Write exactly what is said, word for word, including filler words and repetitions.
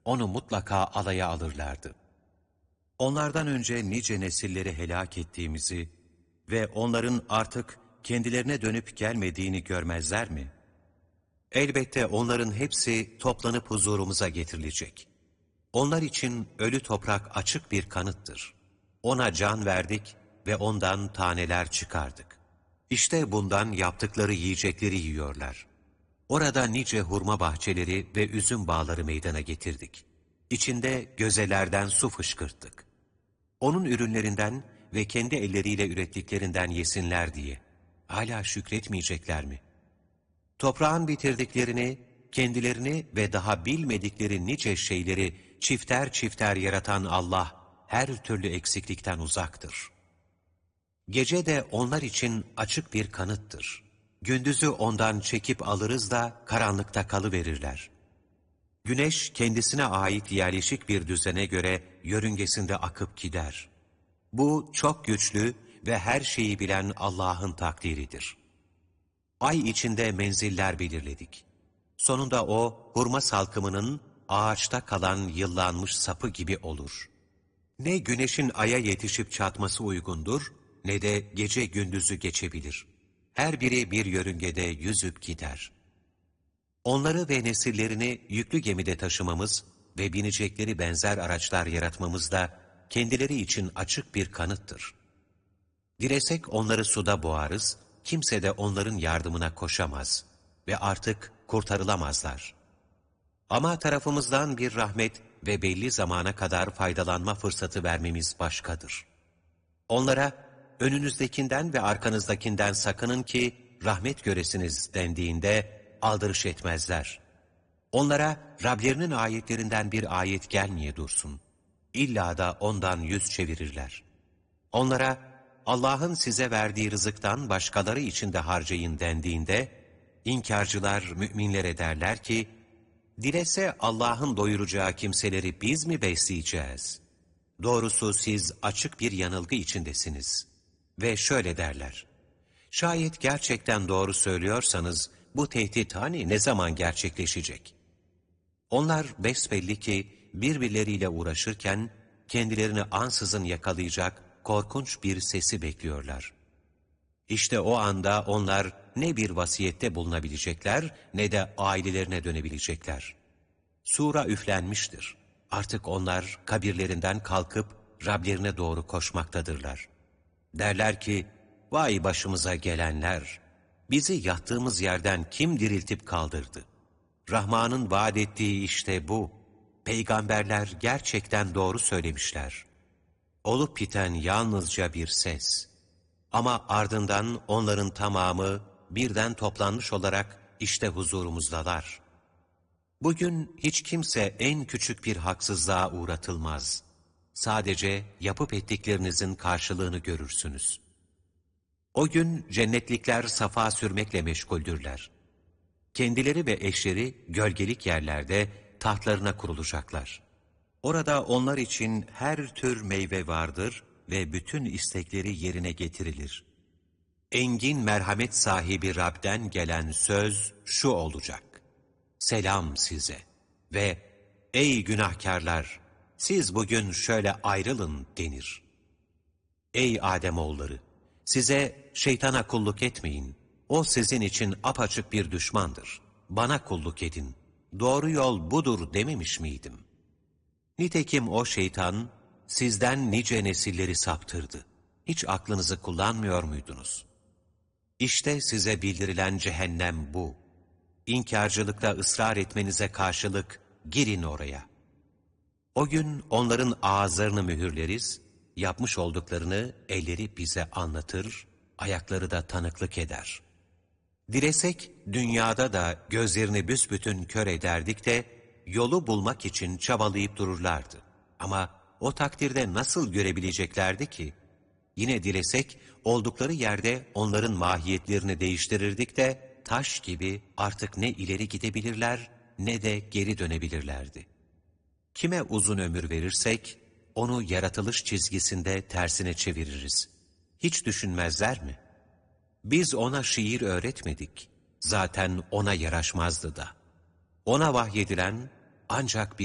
onu mutlaka alaya alırlardı. Onlardan önce nice nesilleri helak ettiğimizi ve onların artık kendilerine dönüp gelmediğini görmezler mi? Elbette onların hepsi toplanıp huzurumuza getirilecek. Onlar için ölü toprak açık bir kanıttır. Ona can verdik ve ondan taneler çıkardık. İşte bundan yaptıkları yiyecekleri yiyorlar. Orada nice hurma bahçeleri ve üzüm bağları meydana getirdik. İçinde gözelerden su fışkırttık. Onun ürünlerinden ve kendi elleriyle ürettiklerinden yesinler diye. Hala şükretmeyecekler mi? Toprağın bitirdiklerini, kendilerini ve daha bilmedikleri nice şeyleri çifter çifter yaratan Allah, her türlü eksiklikten uzaktır. Gece de onlar için açık bir kanıttır. Gündüzü ondan çekip alırız da karanlıkta kalıverirler. Güneş kendisine ait yerleşik bir düzene göre yörüngesinde akıp gider. Bu çok güçlü ve her şeyi bilen Allah'ın takdiridir. Ay içinde menziller belirledik. Sonunda o, hurma salkımının ağaçta kalan yıllanmış sapı gibi olur. Ne güneşin aya yetişip çatması uygundur, ne de gece gündüzü geçebilir. Her biri bir yörüngede yüzüp gider. Onları ve nesillerini yüklü gemide taşımamız ve binecekleri benzer araçlar yaratmamız da kendileri için açık bir kanıttır. Dilesek onları suda boğarız, kimse de onların yardımına koşamaz ve artık kurtarılamazlar. Ama tarafımızdan bir rahmet ve belli zamana kadar faydalanma fırsatı vermemiz başkadır. Onlara, önünüzdekinden ve arkanızdakinden sakının ki rahmet göresiniz dendiğinde aldırış etmezler. Onlara Rablerinin ayetlerinden bir ayet gelmeye dursun. İlla da ondan yüz çevirirler. Onlara Allah'ın size verdiği rızıktan başkaları için de harcayın dendiğinde, inkarcılar müminlere derler ki, dilese Allah'ın doyuracağı kimseleri biz mi besleyeceğiz? Doğrusu siz açık bir yanılgı içindesiniz. Ve şöyle derler, şayet gerçekten doğru söylüyorsanız, bu tehdit hani ne zaman gerçekleşecek? Onlar besbelli ki birbirleriyle uğraşırken, kendilerini ansızın yakalayacak korkunç bir sesi bekliyorlar. İşte o anda onlar ne bir vasiyette bulunabilecekler ne de ailelerine dönebilecekler. Sura üflenmiştir. Artık onlar kabirlerinden kalkıp Rablerine doğru koşmaktadırlar. Derler ki, vay başımıza gelenler! Bizi yattığımız yerden kim diriltip kaldırdı? Rahman'ın vaat ettiği işte bu. Peygamberler gerçekten doğru söylemişler. Olup biten yalnızca bir ses. Ama ardından onların tamamı birden toplanmış olarak işte huzurumuzdalar. Bugün hiç kimse en küçük bir haksızlığa uğratılmaz. Sadece yapıp ettiklerinizin karşılığını görürsünüz. O gün cennetlikler safa sürmekle meşguldürler. Kendileri ve eşleri gölgelik yerlerde tahtlarına kurulacaklar. Orada onlar için her tür meyve vardır ve bütün istekleri yerine getirilir. Engin merhamet sahibi Rab'den gelen söz şu olacak: selam size ve ey günahkarlar, siz bugün şöyle ayrılın denir. Ey Ademoğulları, size şeytana kulluk etmeyin. O sizin için apaçık bir düşmandır. Bana kulluk edin. Doğru yol budur dememiş miydim? Nitekim o şeytan sizden nice nesilleri saptırdı. Hiç aklınızı kullanmıyor muydunuz? İşte size bildirilen cehennem bu. İnkarcılıkta ısrar etmenize karşılık girin oraya. O gün onların ağızlarını mühürleriz, yapmış olduklarını elleri bize anlatır, ayakları da tanıklık eder. Dilesek dünyada da gözlerini büsbütün kör ederdik de yolu bulmak için çabalayıp dururlardı. Ama o takdirde nasıl görebileceklerdi ki? Yine dilesek oldukları yerde onların mahiyetlerini değiştirirdik de taş gibi artık ne ileri gidebilirler ne de geri dönebilirlerdi. Kime uzun ömür verirsek onu yaratılış çizgisinde tersine çeviririz. Hiç düşünmezler mi? Biz ona şiir öğretmedik. Zaten ona yaraşmazdı da. Ona vahyedilen ancak bir